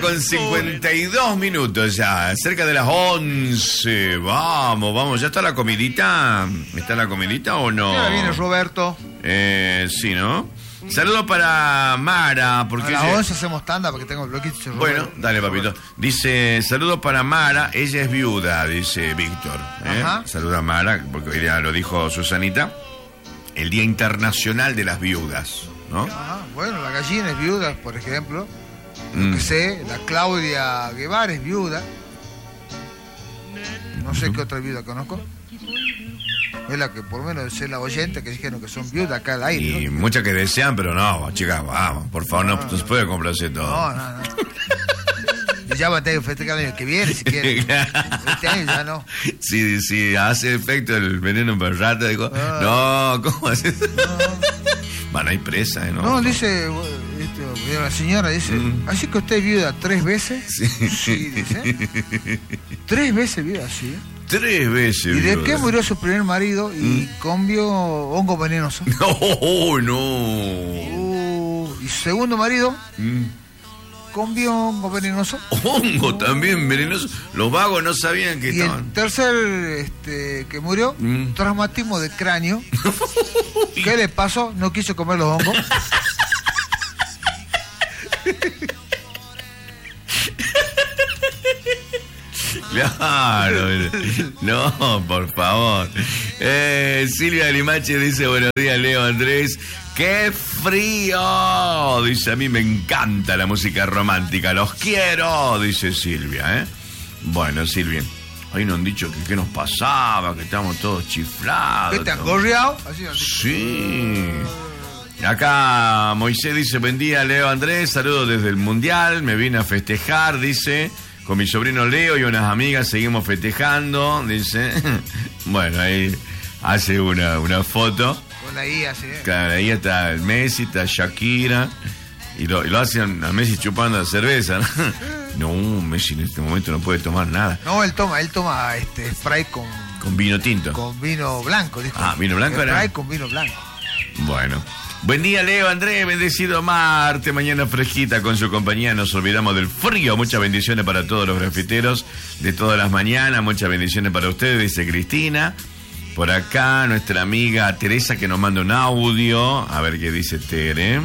con 52 minutos ya, cerca de las 11. Vamos, ¿ya está la comidita? ¿Está la comidita o no? Ya viene Roberto. Sí, ¿no? Saludos para Mara, porque a las 11 hacemos tanda porque tengo el bloquito. Bueno, dale, papito. Dice, saludos para Mara, ella es viuda, dice Víctor. Saluda a Mara, porque hoy día lo dijo Susanita, el Día Internacional de las Viudas, ¿no? Bueno, la gallina es viuda, por ejemplo. Lo que sé, la Claudia Guevara es viuda. No sé qué otra viuda conozco. Es la que por lo menos es la oyente que dijeron que son viudas acá al aire. Y ¿no? muchas que desean, pero no, chicas, vamos, por favor, no se puede complacer todo. No. Y ya va a tener que festejar el año que viene, si quiere. Este año ya no. Si hace efecto el veneno para el rato, digo, no, ¿cómo haces? Van a ir presa, ¿no? No, dice, la señora dice, así que usted es viuda 3 veces. Sí, dice. 3 veces viuda, sí. 3 veces. ¿Y de qué murió su primer marido? Y comió hongo venenoso. No. ¿Y su segundo marido? Comió hongo venenoso. ¿Hongo también venenoso? Los vagos no sabían que estaban. Y el tercer que murió, traumatismo de cráneo. ¿Qué le pasó? No quiso comer los hongos. Claro, no, por favor. Silvia Limache dice, buenos días, Leo, Andrés. ¡Qué frío! Dice, a mí me encanta la música romántica, los quiero, dice Silvia, ¿eh? Bueno, Silvia, hoy nos han dicho que qué nos pasaba, que estamos todos chiflados. ¿Qué te han gorreado? Sí. Acá Moisés dice, buen día, Leo, Andrés, saludos desde el Mundial, me vine a festejar, dice... Con mi sobrino Leo y unas amigas seguimos festejando, dice. Bueno, ahí hace una foto. Con la IA, sí. Claro, ahí está el Messi, está Shakira. Y lo hacen a Messi chupando la cerveza, ¿no? No, Messi en este momento no puede tomar nada. No, él toma Sprite con vino tinto. Con vino blanco, dijo. ¿Vino blanco era? Sprite con vino blanco. Bueno. Buen día, Leo, Andrés, bendecido Marte, mañana fresquita con su compañía, nos olvidamos del frío, muchas bendiciones para todos los grafiteros de todas las mañanas, muchas bendiciones para ustedes, dice Cristina. Por acá nuestra amiga Teresa que nos manda un audio, a ver qué dice Tere.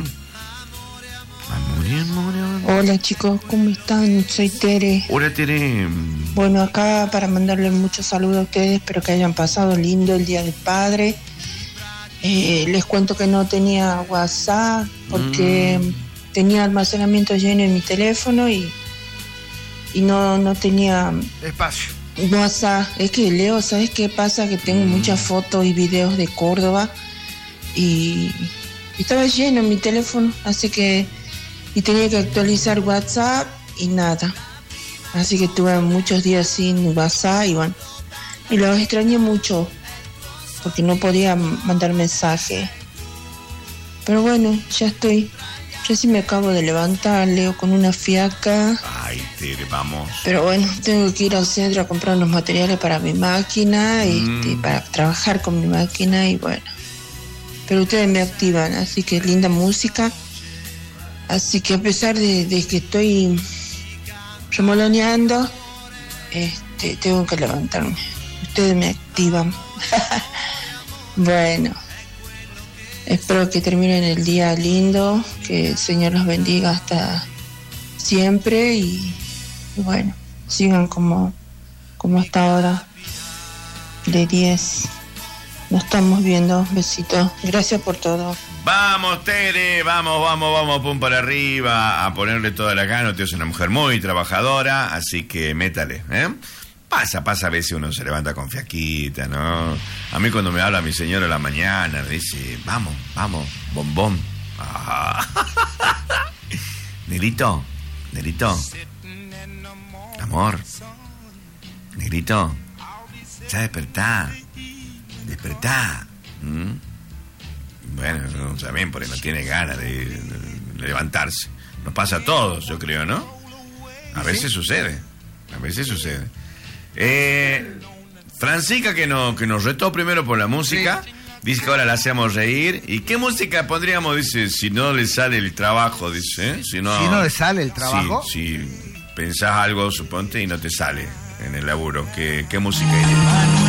Hola chicos, ¿cómo están? Soy Tere. Hola Tere. Bueno, acá para mandarles muchos saludos a ustedes, espero que hayan pasado lindo el Día del Padre. Les cuento que no tenía WhatsApp porque tenía almacenamiento lleno en mi teléfono y no tenía espacio. WhatsApp. Es que Leo, ¿sabes qué pasa? Que tengo muchas fotos y videos de Córdoba y estaba lleno en mi teléfono, así que tenía que actualizar WhatsApp y nada. Así que tuve muchos días sin WhatsApp y bueno, y los extrañé mucho porque no podía mandar mensaje. Pero bueno, ya estoy. Recién me acabo de levantar, Leo, con una fiaca. Ay, Tere, vamos. Pero bueno, tengo que ir al centro a comprar unos materiales para mi máquina, para trabajar con mi máquina y bueno. Pero ustedes me activan, así que linda música. Así que a pesar de que estoy remoloneando, tengo que levantarme. Ustedes me activan. Bueno, espero que terminen el día lindo, que el Señor los bendiga hasta siempre y bueno, sigan como hasta ahora, de 10. Nos estamos viendo, besitos, gracias por todo. Vamos Tere, vamos, pum para arriba, a ponerle toda la gana. Usted es una mujer muy trabajadora, así que métale, ¿eh? Pasa, a veces uno se levanta con fiaquita, ¿no? A mí cuando me habla mi señora a la mañana, me dice, vamos, bombón. Ah. Negrito, amor, negrito, ya despertá. Bueno, no saben, porque no tiene ganas de levantarse. Nos pasa a todos, yo creo, ¿no? A veces sucede. Francisca que nos retó primero por la música, dice que ahora la hacemos reír. ¿Y qué música pondríamos? Dice, si no le sale el trabajo, dice, ¿eh? Si no le sale el trabajo. Sí, pensás algo, suponte, y no te sale en el laburo. ¿Qué música hay?